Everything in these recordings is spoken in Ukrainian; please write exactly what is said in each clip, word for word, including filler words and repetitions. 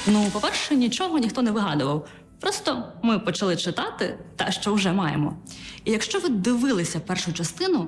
Ну, по-перше, нічого ніхто не вигадував. Просто ми почали читати те, що вже маємо. І якщо ви дивилися першу частину,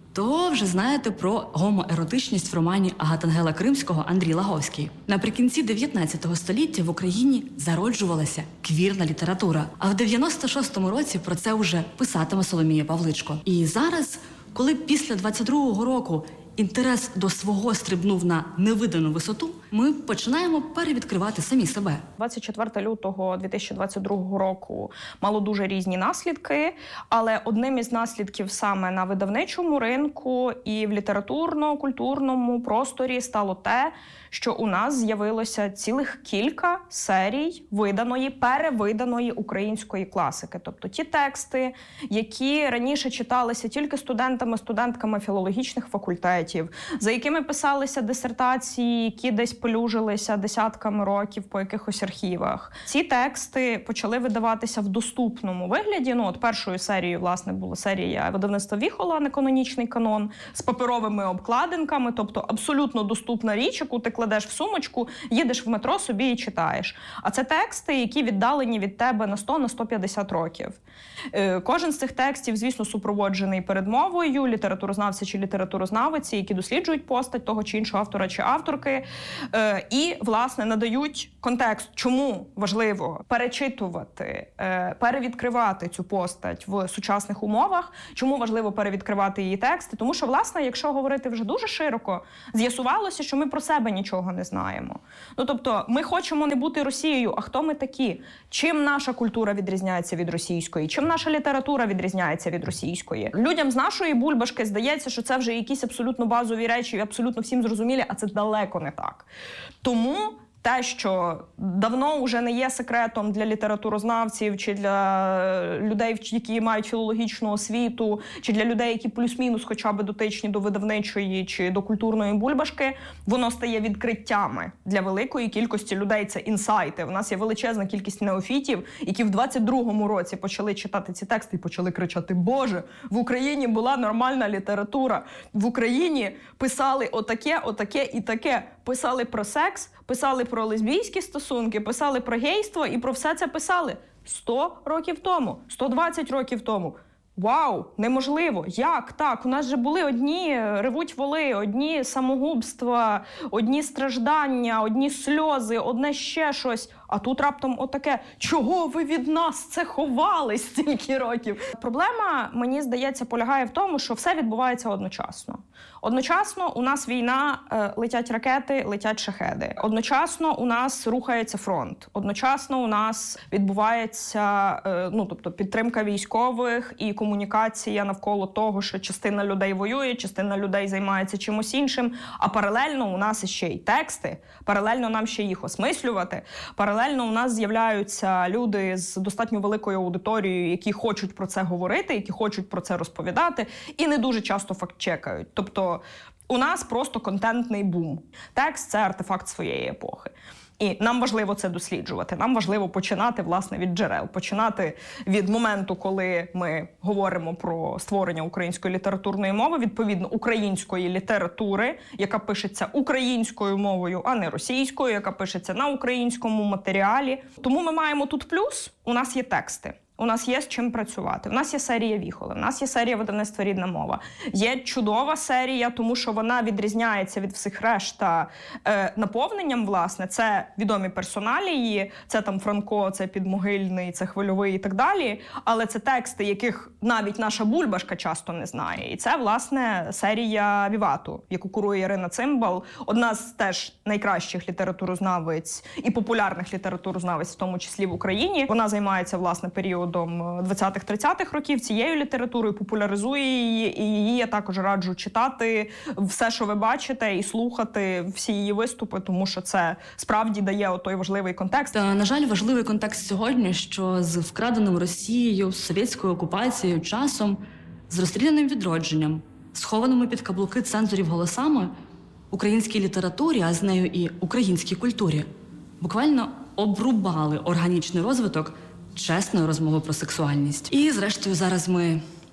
то вже знаєте про гомоеротичність в романі Агатангела Кримського «Андрій Лаговський». Наприкінці дев'ятнадцятого століття в Україні зароджувалася квірна література. А в дев'яносто шостому році про це вже писатиме Соломія Павличко. І зараз, коли після двадцять другого року інтерес до свого стрибнув на невидану висоту, ми починаємо перевідкривати самі себе. двадцять четвертого лютого дві тисячі двадцять другого року мало дуже різні наслідки, але одним із наслідків саме на видавничому ринку і в літературно-культурному просторі стало те, що у нас з'явилося цілих кілька серій виданої, перевиданої української класики. Тобто ті тексти, які раніше читалися тільки студентами, студентками філологічних факультетів, за якими писалися дисертації, які десь полюжилися десятками років по якихось архівах. Ці тексти почали видаватися в доступному вигляді. Ну, от першою серією, власне, була серія видавництва Віхола «Неканонічний канон» з паперовими обкладинками, тобто абсолютно доступна річ, яку ти кладеш в сумочку, їдеш в метро собі і читаєш. А це тексти, які віддалені від тебе на сто - на сто п'ятдесят років. Е, кожен з цих текстів, звісно, супроводжений передмовою, літературознавці чи літературознавиці, які досліджують постать того чи іншого автора чи авторки, е, і, власне, надають контекст, чому важливо перечитувати, е, перевідкривати цю постать в сучасних умовах, чому важливо перевідкривати її тексти, тому що, власне, якщо говорити вже дуже широко, з'ясувалося, що ми про себе нічого не знаємо. Ну, тобто, ми хочемо не бути Росією, а хто ми такі? Чим наша культура відрізняється від російської? Чим наша література відрізняється від російської? Людям з нашої бульбашки здається, що це вже якісь абсолютно базові речі, абсолютно всім зрозумілі, а це далеко не так. Тому те, що давно вже не є секретом для літературознавців чи для людей, які мають філологічну освіту, чи для людей, які плюс-мінус хоча б дотичні до видавничої чи до культурної бульбашки, воно стає відкриттями для великої кількості людей. Це інсайти. У нас є величезна кількість неофітів, які в двадцять другому році почали читати ці тексти і почали кричати: «Боже, в Україні була нормальна література, в Україні писали отаке, отаке і таке». Писали про секс, писали про лесбійські стосунки, писали про гейство і про все це писали сто років тому, сто двадцять років тому. Вау, неможливо. Як так? У нас же були одні ревуть воли, одні самогубства, одні страждання, одні сльози, одне ще щось. А тут раптом отаке: чого ви від нас це ховали стільки років? Проблема, мені здається, полягає в тому, що все відбувається одночасно. Одночасно у нас війна, летять ракети, летять шахеди. Одночасно у нас рухається фронт. Одночасно у нас відбувається, ну, тобто підтримка військових і комунікація навколо того, що частина людей воює, частина людей займається чимось іншим, а паралельно у нас ще й тексти, паралельно нам ще їх осмислювати, паралельно у нас з'являються люди з достатньо великою аудиторією, які хочуть про це говорити, які хочуть про це розповідати, і не дуже часто фактчекають. Тобто у нас просто контентний бум. Текст – це артефакт своєї епохи. І нам важливо це досліджувати. Нам важливо починати, власне, від джерел. Починати від моменту, коли ми говоримо про створення української літературної мови, відповідно, української літератури, яка пишеться українською мовою, а не російською, яка пишеться на українському матеріалі. Тому ми маємо тут плюс, у нас є тексти. У нас є з чим працювати. У нас є серія Віхоли, у нас є серія видавництва «Рідна мова». Є чудова серія, тому що вона відрізняється від всіх решта е, наповненням, власне. Це відомі персоналії, це там Франко, це Підмогильний, це Хвильовий і так далі. Але це тексти, яких навіть наша бульбашка часто не знає. І це, власне, серія Вівату, яку курує Ірина Цимбал. Одна з теж найкращих літературознавиць і популярних літературознавиць, в тому числі в Україні. Вона займається, власне, періодом двадцятих-тридцятих років цією літературою, популяризує її, і її я також раджу читати все, що ви бачите, і слухати всі її виступи, тому що це справді дає отой важливий контекст. Та, на жаль, важливий контекст сьогодні, що з вкраденим Росією, з совєтською окупацією часом, з розстріляним відродженням, схованими під каблуки цензорів голосами, українській літературі, а з нею і українській культурі, буквально обрубали органічний розвиток чесної розмови про сексуальність. І, зрештою, зараз ми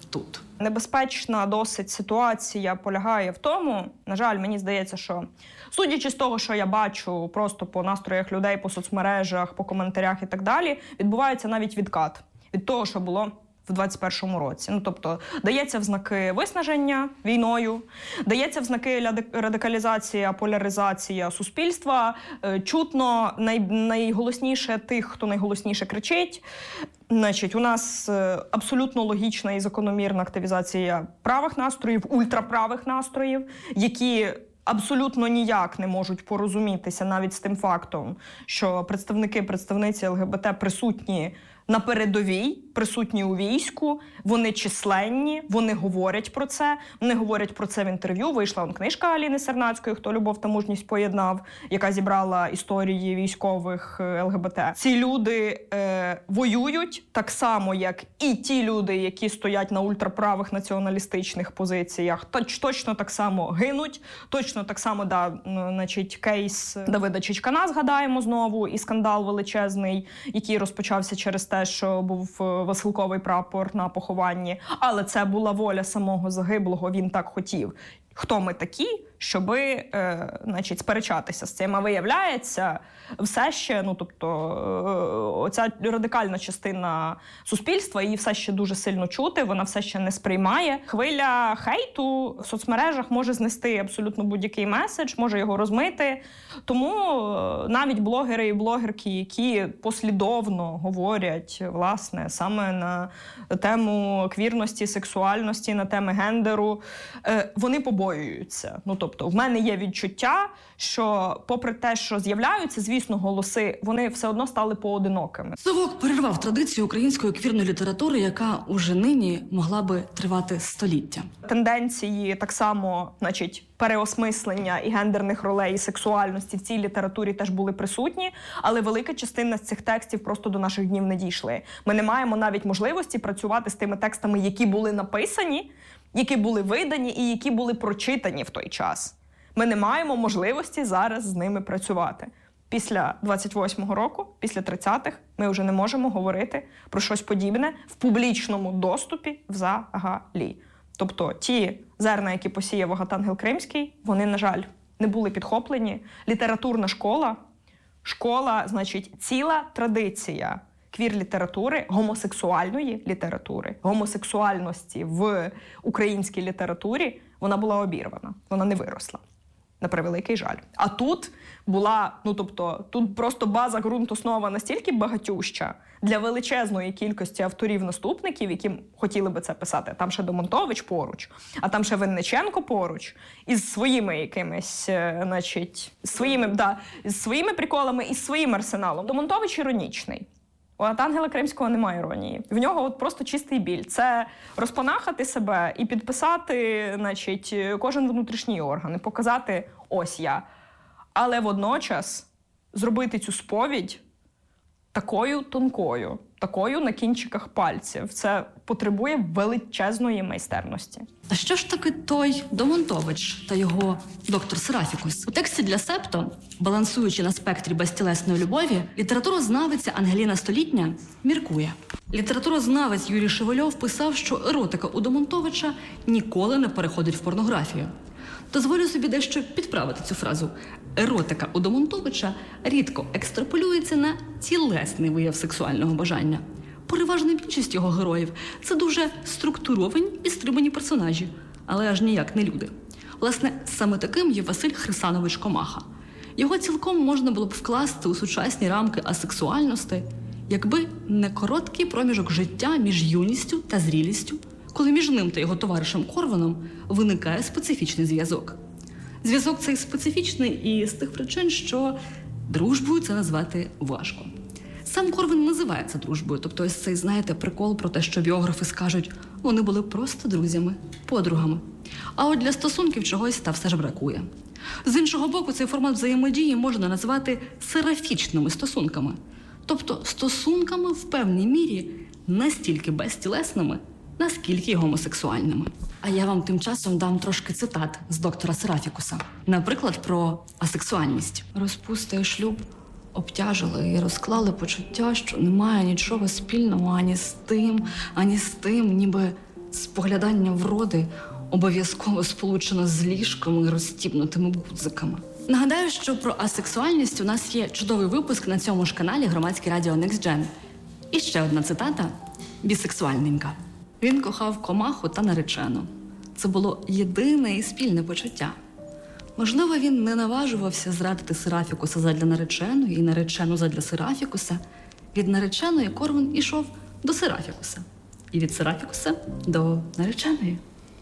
тут. Небезпечна досить ситуація полягає в тому, на жаль, мені здається, що судячи з того, що я бачу просто по настроях людей, по соцмережах, по коментарях і так далі, відбувається навіть відкат від того, що було в двадцять першому році. Ну, тобто, дається взнаки виснаження війною, дається взнаки радикалізації, поляризація суспільства, чутно най, найголосніше тих, хто найголосніше кричить. Значить, у нас абсолютно логічна і закономірна активізація правих настроїв, ультраправих настроїв, які абсолютно ніяк не можуть порозумітися навіть з тим фактом, що представники, представниці ЛГБТ присутні на передовій, присутні у війську, вони численні, вони говорять про це, вони говорять про це в інтерв'ю. Вийшла он книжка Аліни Сернацької «Хто любов та мужність поєднав», яка зібрала історії військових ЛГБТ. Ці люди е, воюють так само, як і ті люди, які стоять на ультраправих націоналістичних позиціях. Точ, точно так само гинуть, точно так само, да, значить, кейс Давида Чичкана згадаємо знову, і скандал величезний, який розпочався через те, що був Василковий прапор на похованні. Але це була воля самого загиблого, він так хотів. Хто ми такі, щоби, е, значить, сперечатися з цим? А виявляється, все ще, ну, тобто, е, оця радикальна частина суспільства, її все ще дуже сильно чути, вона все ще не сприймає. Хвиля хейту в соцмережах може знести абсолютно будь-який меседж, може його розмити. Тому е, навіть блогери і блогерки, які послідовно говорять, власне, саме на тему квірності, сексуальності, на теми гендеру, е, вони побоюються. Ну, тобто, в мене є відчуття, що попри те, що з'являються, звісно, голоси, вони все одно стали поодинокими. Совок перервав традицію української квірної літератури, яка уже нині могла би тривати століття. Тенденції так само, значить, переосмислення і гендерних ролей, і сексуальності в цій літературі теж були присутні, але велика частина з цих текстів просто до наших днів не дійшли. Ми не маємо навіть можливості працювати з тими текстами, які були написані, які були видані і які були прочитані в той час. Ми не маємо можливості зараз з ними працювати. Після двадцять восьмого року, після тридцятих, ми вже не можемо говорити про щось подібне в публічному доступі взагалі. Тобто ті зерна, які посіяв Вагатангел Кримський, вони, на жаль, не були підхоплені. Літературна школа, школа, значить, ціла традиція квір-літератури, гомосексуальної літератури, гомосексуальності в українській літературі, вона була обірвана, вона не виросла. На превеликий жаль. А тут була, ну тобто, тут просто база, ґрунт, основа настільки багатюща для величезної кількості авторів-наступників, які хотіли би це писати. Там ще Домонтович поруч, а там ще Винниченко поруч, із своїми якимись, значить, своїми, да, з своїми приколами і своїм арсеналом. Домонтович іронічний. У Вагатангела Кримського немає іронії. В нього от просто чистий біль. Це розпанахати себе і підписати, значить, кожен внутрішній орган, і показати «ось я». Але водночас зробити цю сповідь такою тонкою, такою на кінчиках пальців. Це потребує величезної майстерності. А що ж таки той Домонтович та його доктор Серафікус? У тексті для Септо, балансуючи на спектрі безтілесної любові, літературознавиця Ангеліна Столітня міркує. Літературознавець Юрій Шевельов писав, що еротика у Домонтовича ніколи не переходить в порнографію. Дозволю собі дещо підправити цю фразу. Еротика у Домонтовича рідко екстраполюється на тілесний вияв сексуального бажання. Переважна більшість його героїв – це дуже структуровані і стримані персонажі, але аж ніяк не люди. Власне, саме таким є Василь Хрисанович Комаха. Його цілком можна було б вкласти у сучасні рамки асексуальності, якби не короткий проміжок життя між юністю та зрілістю, коли між ним та його товаришем Корвином виникає специфічний зв'язок. Зв'язок цей специфічний і з тих причин, що дружбою це назвати важко. Сам Корвин називає це дружбою, тобто ось цей, знаєте, прикол про те, що біографи скажуть, вони були просто друзями, подругами. А от для стосунків чогось та все ж бракує. З іншого боку, цей формат взаємодії можна назвати серафічними стосунками, тобто стосунками в певній мірі настільки безтілесними, наскільки й гомосексуальними. А я вам тим часом дам трошки цитат з доктора Серафікуса. Наприклад, про асексуальність. Розпуста і шлюб обтяжили і розклали почуття, що немає нічого спільного ані з тим, ані з тим, ніби Споглядання вроди обов'язково сполучено з ліжками і розстібнутими гудзиками. Нагадаю, що про асексуальність у нас є чудовий випуск на цьому ж каналі Громадське радіо Next Gen. І ще одна цитата бісексуальненька. Він кохав комаху та наречену. Це було єдине і спільне почуття. Можливо, він не наважувався зрадити Серафікуса задля нареченої і наречену задля Серафікуса. Від нареченої Корвин ішов до Серафікуса. І від Серафікуса до нареченої.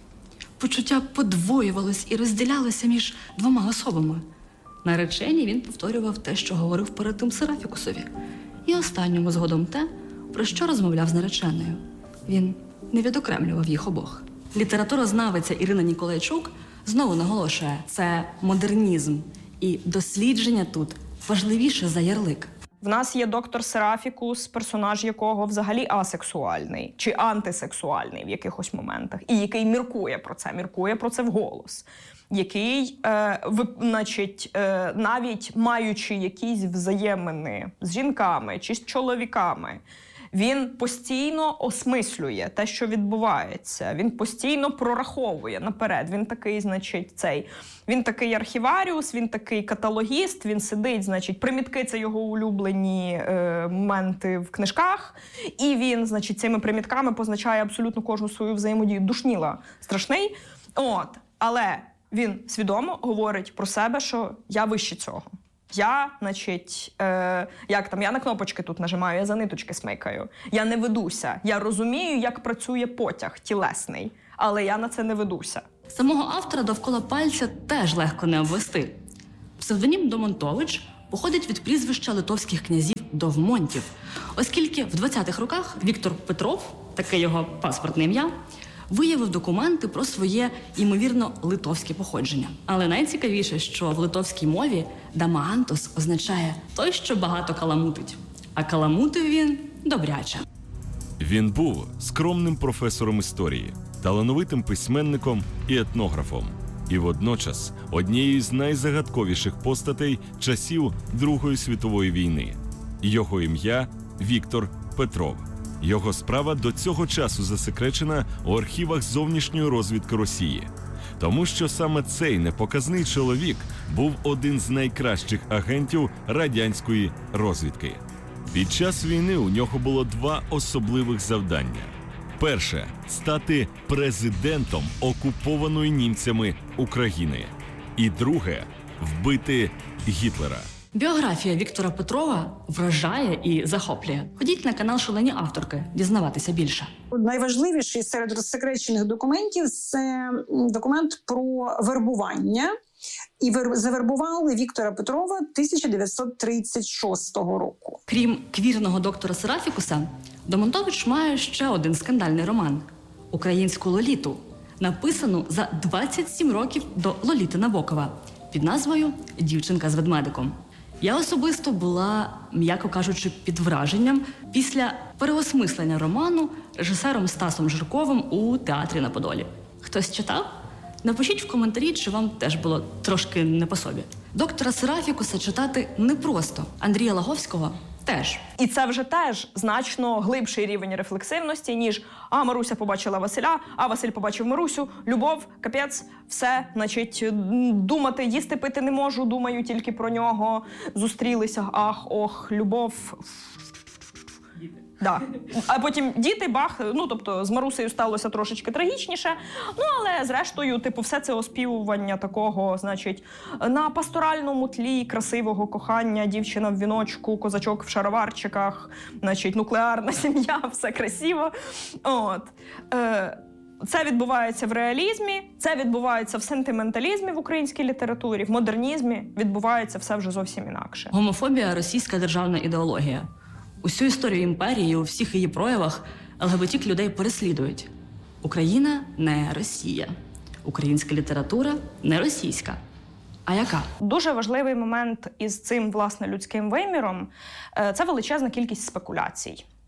Почуття подвоювалось і розділялося між двома особами. Нареченій він повторював те, що говорив перед тим Серафікусові. І останньому згодом те, про що розмовляв з нареченою. Він не відокремлював їх обох. Літературознавиця Ірина Ніколайчук знову наголошує, це модернізм. І дослідження тут важливіше за ярлик. В нас є доктор Серафікус, персонаж якого взагалі асексуальний чи антисексуальний в якихось моментах, і який міркує про це, міркує про це вголос. Який, е, в, значить, е, навіть маючи якісь взаємини з жінками чи з чоловіками, він постійно осмислює те, що відбувається. Він постійно прораховує наперед. Він такий, значить, цей, він такий архіваріус, він такий каталогіст, він сидить, значить, примітки – це його улюблені е, моменти в книжках, і він, значить, цими примітками позначає абсолютно кожну свою взаємодію. Душніла, страшний. От, але він свідомо говорить про себе, що я вище цього. Я, значить, е, як там, я на кнопочки тут нажимаю, я за ниточки смикаю. Я не ведуся. Я розумію, як працює потяг тілесний, але я на це не ведуся. Самого автора довкола пальця теж легко не обвести. Псевдонім Домонтович походить від прізвища литовських князів Довмонтів, оскільки в двадцятих роках Віктор Петров, таке його паспортне ім'я, виявив документи про своє, ймовірно, литовське походження. Але найцікавіше, що в литовській мові «дамаантос» означає «той, що багато каламутить». А каламутив він добряче. Він був скромним професором історії, талановитим письменником і етнографом. І водночас однією з найзагадковіших постатей часів Другої світової війни. Його ім'я – Віктор Петров. Його справа до цього часу засекречена у архівах зовнішньої розвідки Росії. Тому що саме цей непоказний чоловік був один з найкращих агентів радянської розвідки. Під час війни у нього було два особливих завдання. Перше – стати президентом окупованої німцями України. І друге – вбити Гітлера. Біографія Віктора Петрова вражає і захоплює. Ходіть на канал «Шалені авторки» дізнаватися більше. Найважливіший серед розсекречених документів – це документ про вербування. І завербували Віктора Петрова тисяча дев'ятсот тридцять шостого року. Крім квірного доктора Серафікуса, Домонтович має ще один скандальний роман – «Українську Лоліту», написану за двадцять сім років до Лоліти Набокова під назвою «Дівчинка з ведмедиком». Я особисто була, м'яко кажучи, під враженням після переосмислення роману режисером Стасом Жирковим у театрі на Подолі. Хтось читав? Напишіть в коментарі, чи вам теж було трошки не по собі. Доктора Серафікуса читати непросто, Андрія Лаговського теж. І це вже теж значно глибший рівень рефлексивності, ніж «А, Маруся побачила Василя, а Василь побачив Марусю, любов, капець, все, значить, думати, їсти, пити не можу, думаю тільки про нього, зустрілися, ах, ох, любов». Да. А потім діти, бах, ну, тобто з Марусею сталося трошечки трагічніше, ну, але зрештою, типу, все це оспівування такого, значить, на пасторальному тлі красивого кохання, дівчина в віночку, козачок в шароварчиках, значить, нуклеарна сім'я, все красиво. От. Е, Це відбувається в реалізмі, це відбувається в сентименталізмі в українській літературі, в модернізмі відбувається все вже зовсім інакше. Гомофобія – російська державна ідеологія. Усю історію імперії у всіх її проявах ЛГБТ людей переслідують. Україна – не Росія. Українська література – не російська. А яка? Дуже важливий момент із цим, власне, людським виміром – це величезна кількість спекуляцій.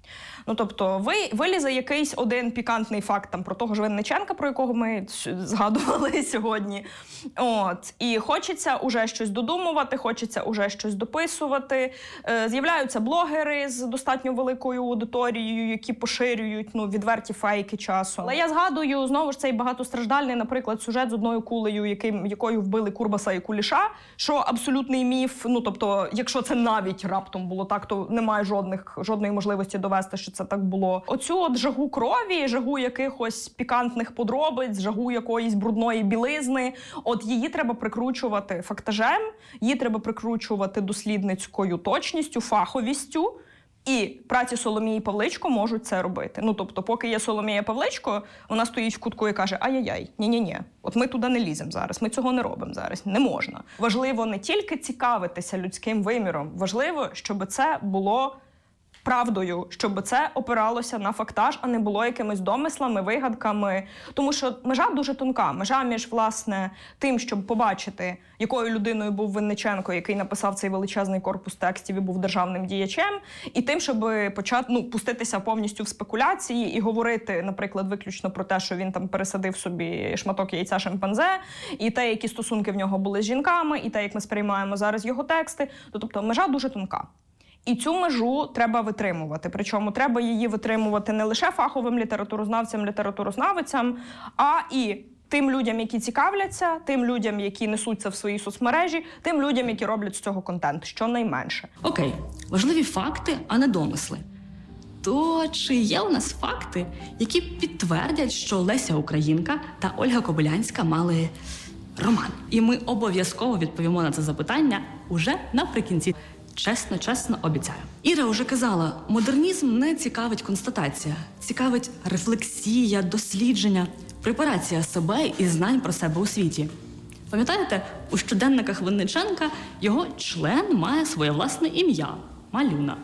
Ну, тобто, ви, вилізе якийсь один пікантний факт там про того ж Винниченка, про якого ми згадували сьогодні. От. І хочеться уже щось додумувати, хочеться уже щось дописувати. Е, з'являються блогери з достатньо великою аудиторією, які поширюють ну, відверті фейки часу. Але я згадую, знову ж, цей багатостраждальний, наприклад, сюжет з одною кулею, яким, якою вбили Курбаса і Куліша, що абсолютний міф. Ну, тобто, якщо це навіть раптом було так, то немає жодних, жодної можливості довести, що це так було. Оцю от жагу крові, жагу якихось пікантних подробиць, жагу якоїсь брудної білизни, от її треба прикручувати фактажем, її треба прикручувати дослідницькою точністю, фаховістю, і праці Соломії Павличко можуть це робити. Ну, тобто, поки є Соломія Павличко, вона стоїть в кутку і каже: ай-яй-яй, ні-ні-ні, от ми туди не ліземо зараз, ми цього не робимо зараз, не можна. Важливо не тільки цікавитися людським виміром, важливо, щоб це було правдою, щоб це опиралося на фактаж, а не було якимись домислами, вигадками. Тому що межа дуже тонка. Межа між, власне, тим, щоб побачити, якою людиною був Винниченко, який написав цей величезний корпус текстів і був державним діячем, і тим, щоб почати, ну, пуститися повністю в спекуляції і говорити, наприклад, виключно про те, що він там пересадив собі шматок яйця шимпанзе, і те, які стосунки в нього були з жінками, і те, як ми сприймаємо зараз його тексти. Тобто межа дуже тонка. І цю межу треба витримувати. Причому треба її витримувати не лише фаховим літературознавцям, літературознавицям, а і тим людям, які цікавляться, тим людям, які несуться в свої соцмережі, тим людям, які роблять з цього контент, щонайменше. Окей, важливі факти, а не домисли. То чи є у нас факти, які підтвердять, що Леся Українка та Ольга Кобилянська мали роман? І ми обов'язково відповімо на це запитання уже наприкінці. Чесно, чесно обіцяю. Іра вже казала, модернізм не цікавить констатація. Цікавить рефлексія, дослідження, препарація себе і знань про себе у світі. Пам'ятаєте, у щоденниках Винниченка його член має своє власне ім'я – Малюна.